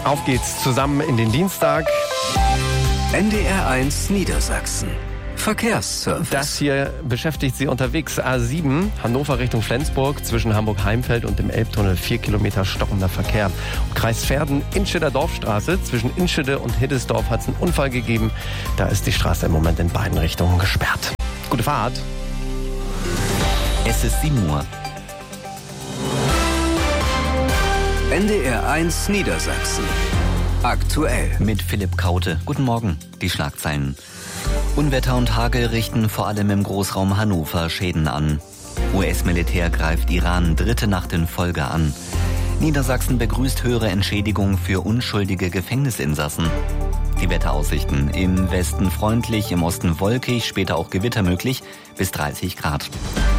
Auf geht's zusammen in den Dienstag. NDR1 Niedersachsen. Verkehrsservice. Das hier beschäftigt Sie unterwegs. A7, Hannover Richtung Flensburg, zwischen Hamburg-Heimfeld und dem Elbtunnel 4 Kilometer stockender Verkehr. Kreis Verden, Inscheder Dorfstraße, zwischen Inschede und Hiddesdorf hat es einen Unfall gegeben. Da ist die Straße im Moment in beiden Richtungen gesperrt. Gute Fahrt. Es ist 7 Uhr. NDR1 Niedersachsen. Aktuell. Mit Philipp Kaute. Guten Morgen. Die Schlagzeilen. Unwetter und Hagel richten vor allem im Großraum Hannover Schäden an. US-Militär greift Iran dritte Nacht in Folge an. Niedersachsen begrüßt höhere Entschädigung für unschuldige Gefängnisinsassen. Die Wetteraussichten: im Westen freundlich, im Osten wolkig, später auch Gewitter möglich, bis 30 Grad.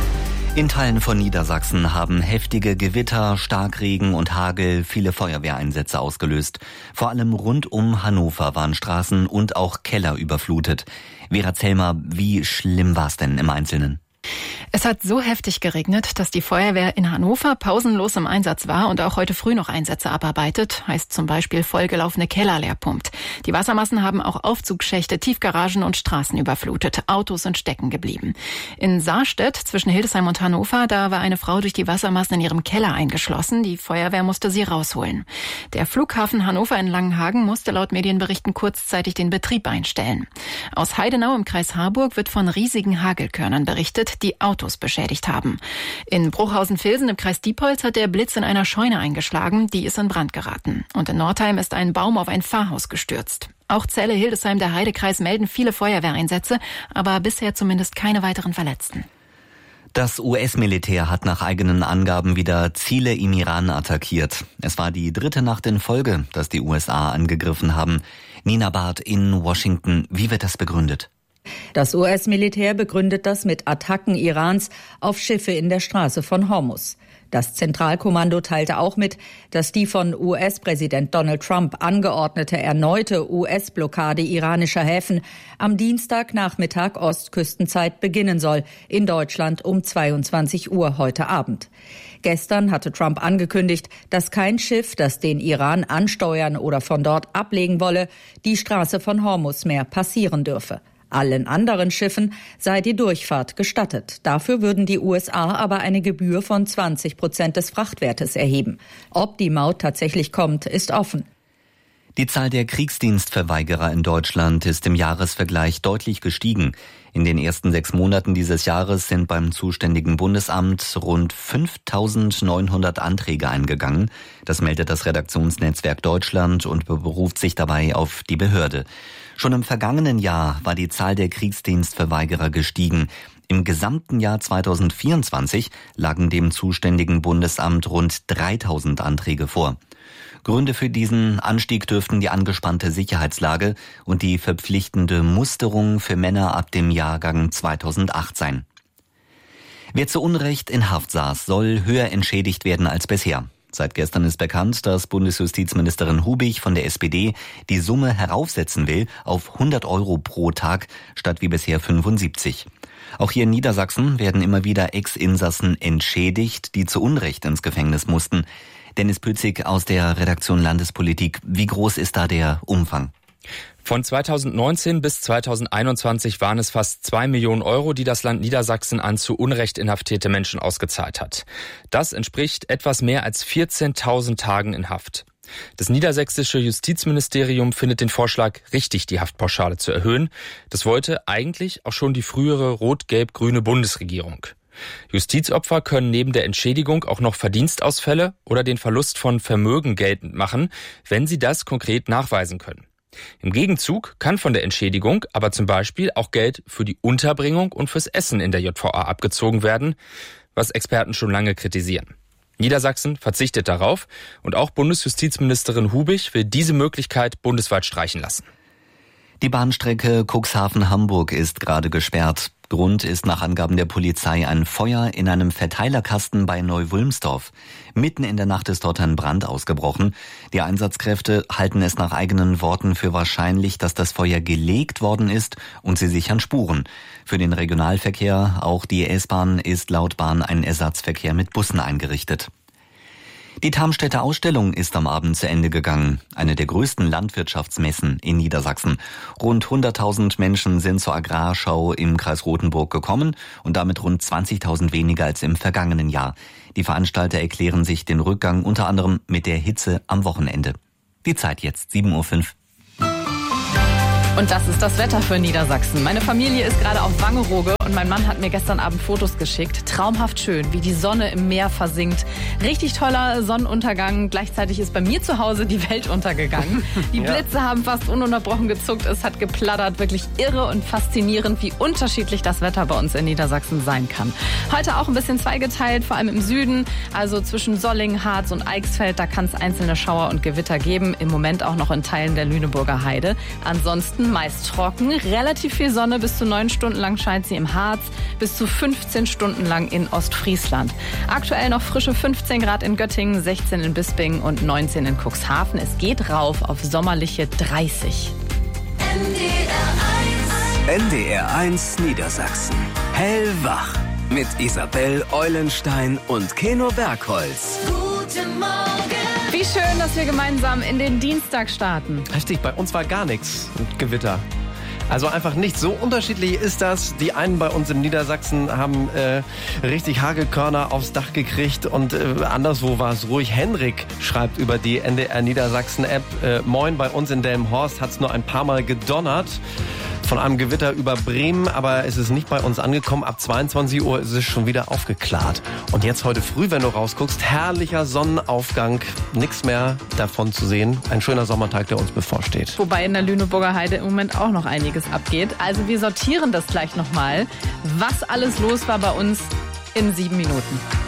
In Teilen von Niedersachsen haben heftige Gewitter, Starkregen und Hagel viele Feuerwehreinsätze ausgelöst. Vor allem rund um Hannover waren Straßen und auch Keller überflutet. Vera Zellmer, wie schlimm war es denn im Einzelnen? Es hat so heftig geregnet, dass die Feuerwehr in Hannover pausenlos im Einsatz war und auch heute früh noch Einsätze abarbeitet. Heißt zum Beispiel vollgelaufene Keller leer pumpt. Die Wassermassen haben auch Aufzugschächte, Tiefgaragen und Straßen überflutet. Autos sind stecken geblieben. In Saarstedt zwischen Hildesheim und Hannover, da war eine Frau durch die Wassermassen in ihrem Keller eingeschlossen. Die Feuerwehr musste sie rausholen. Der Flughafen Hannover in Langenhagen musste laut Medienberichten kurzzeitig den Betrieb einstellen. Aus Heidenau im Kreis Harburg wird von riesigen Hagelkörnern berichtet, die Autos beschädigt haben. In Bruchhausen-Vilsen im Kreis Diepholz hat der Blitz in einer Scheune eingeschlagen, die ist in Brand geraten. Und in Nordheim ist ein Baum auf ein Pfarrhaus gestürzt. Auch Celle, Hildesheim, der Heidekreis melden viele Feuerwehreinsätze, aber bisher zumindest keine weiteren Verletzten. Das US-Militär hat nach eigenen Angaben wieder Ziele im Iran attackiert. Es war die dritte Nacht in Folge, dass die USA angegriffen haben. Nina Barth in Washington. Wie wird das begründet? Das US-Militär begründet das mit Attacken Irans auf Schiffe in der Straße von Hormuz. Das Zentralkommando teilte auch mit, dass die von US-Präsident Donald Trump angeordnete erneute US-Blockade iranischer Häfen am Dienstagnachmittag Ostküstenzeit beginnen soll, in Deutschland um 22 Uhr heute Abend. Gestern hatte Trump angekündigt, dass kein Schiff, das den Iran ansteuern oder von dort ablegen wolle, die Straße von Hormuz mehr passieren dürfe. Allen anderen Schiffen sei die Durchfahrt gestattet. Dafür würden die USA aber eine Gebühr von 20% des Frachtwertes erheben. Ob die Maut tatsächlich kommt, ist offen. Die Zahl der Kriegsdienstverweigerer in Deutschland ist im Jahresvergleich deutlich gestiegen. In den ersten 6 Monaten dieses Jahres sind beim zuständigen Bundesamt rund 5.900 Anträge eingegangen. Das meldet das Redaktionsnetzwerk Deutschland und beruft sich dabei auf die Behörde. Schon im vergangenen Jahr war die Zahl der Kriegsdienstverweigerer gestiegen. Im gesamten Jahr 2024 lagen dem zuständigen Bundesamt rund 3.000 Anträge vor. Gründe für diesen Anstieg dürften die angespannte Sicherheitslage und die verpflichtende Musterung für Männer ab dem Jahrgang 2008 sein. Wer zu Unrecht in Haft saß, soll höher entschädigt werden als bisher. Seit gestern ist bekannt, dass Bundesjustizministerin Hubig von der SPD die Summe heraufsetzen will auf 100 € pro Tag statt wie bisher 75. Auch hier in Niedersachsen werden immer wieder Ex-Insassen entschädigt, die zu Unrecht ins Gefängnis mussten. Dennis Pützig aus der Redaktion Landespolitik. Wie groß ist da der Umfang? Von 2019 bis 2021 waren es fast 2 Millionen €, die das Land Niedersachsen an zu Unrecht inhaftierte Menschen ausgezahlt hat. Das entspricht etwas mehr als 14.000 Tagen in Haft. Das niedersächsische Justizministerium findet den Vorschlag richtig, die Haftpauschale zu erhöhen. Das wollte eigentlich auch schon die frühere rot-gelb-grüne Bundesregierung. Justizopfer können neben der Entschädigung auch noch Verdienstausfälle oder den Verlust von Vermögen geltend machen, wenn sie das konkret nachweisen können. Im Gegenzug kann von der Entschädigung aber zum Beispiel auch Geld für die Unterbringung und fürs Essen in der JVA abgezogen werden, was Experten schon lange kritisieren. Niedersachsen verzichtet darauf und auch Bundesjustizministerin Hubig will diese Möglichkeit bundesweit streichen lassen. Die Bahnstrecke Cuxhaven-Hamburg ist gerade gesperrt. Grund ist nach Angaben der Polizei ein Feuer in einem Verteilerkasten bei Neu-Wulmsdorf. Mitten in der Nacht ist dort ein Brand ausgebrochen. Die Einsatzkräfte halten es nach eigenen Worten für wahrscheinlich, dass das Feuer gelegt worden ist und sie sichern Spuren. Für den Regionalverkehr, auch die S-Bahn, ist laut Bahn ein Ersatzverkehr mit Bussen eingerichtet. Die Tarmstädter Ausstellung ist am Abend zu Ende gegangen. Eine der größten Landwirtschaftsmessen in Niedersachsen. Rund 100.000 Menschen sind zur Agrarschau im Kreis Rothenburg gekommen und damit rund 20.000 weniger als im vergangenen Jahr. Die Veranstalter erklären sich den Rückgang unter anderem mit der Hitze am Wochenende. Die Zeit jetzt 7:05 Uhr. Und das ist das Wetter für Niedersachsen. Meine Familie ist gerade auf Wangerooge und mein Mann hat mir gestern Abend Fotos geschickt. Traumhaft schön, wie die Sonne im Meer versinkt. Richtig toller Sonnenuntergang. Gleichzeitig ist bei mir zu Hause die Welt untergegangen. Die Blitze haben fast ununterbrochen gezuckt. Es hat geplattert. Wirklich irre und faszinierend, wie unterschiedlich das Wetter bei uns in Niedersachsen sein kann. Heute auch ein bisschen zweigeteilt, vor allem im Süden. Also zwischen Solling, Harz und Eichsfeld. Da kann es einzelne Schauer und Gewitter geben. Im Moment auch noch in Teilen der Lüneburger Heide. Ansonsten meist trocken, relativ viel Sonne, bis zu 9 Stunden lang scheint sie im Harz, bis zu 15 Stunden lang in Ostfriesland. Aktuell noch frische 15 Grad in Göttingen, 16 in Bisping und 19 in Cuxhaven. Es geht rauf auf sommerliche 30. NDR 1 Niedersachsen. Hellwach. Mit Isabel Eulenstein und Keno Bergholz. Guten Morgen. Wie schön, dass wir gemeinsam in den Dienstag starten. Heftig, bei uns war gar nichts mit Gewitter. Also einfach nicht. So unterschiedlich ist das. Die einen bei uns in Niedersachsen haben richtig Hagelkörner aufs Dach gekriegt und anderswo war es ruhig. Henrik schreibt über die NDR Niedersachsen App: Moin, bei uns in Delmenhorst hat es nur ein paar Mal gedonnert. Von einem Gewitter über Bremen, aber es ist nicht bei uns angekommen. Ab 22 Uhr ist es schon wieder aufgeklärt. Und jetzt heute früh, wenn du rausguckst, herrlicher Sonnenaufgang. Nichts mehr davon zu sehen. Ein schöner Sommertag, der uns bevorsteht. Wobei in der Lüneburger Heide im Moment auch noch einiges abgeht. Also wir sortieren das gleich nochmal, was alles los war bei uns in 7 Minuten.